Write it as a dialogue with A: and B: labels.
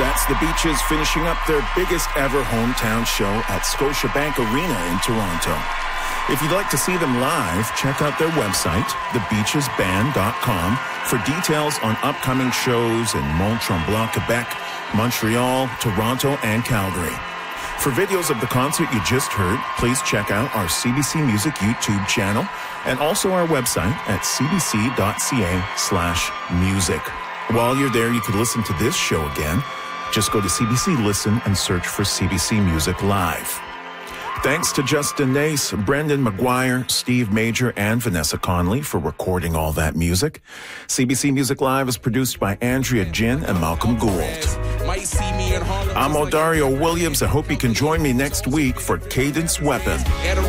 A: That's the Beaches finishing up their biggest ever hometown show at Scotiabank Arena in Toronto. If you'd like to see them live, check out their website, thebeachesband.com, for details on upcoming shows in Mont-Tremblant, Quebec, Montreal, Toronto, and Calgary. For videos of the concert you just heard, please check out our CBC Music YouTube channel and also our website at cbc.ca/music. While you're there, you could listen to this show again. Just go to CBC Listen and search for CBC Music Live. Thanks to Justin Nace, Brendan McGuire, Steve Major, and Vanessa Conley for recording all that music. CBC Music Live is produced by Andrea Jin and Malcolm Gould. I'm Odario Williams. I hope you can join me next week for Cadence Weapon.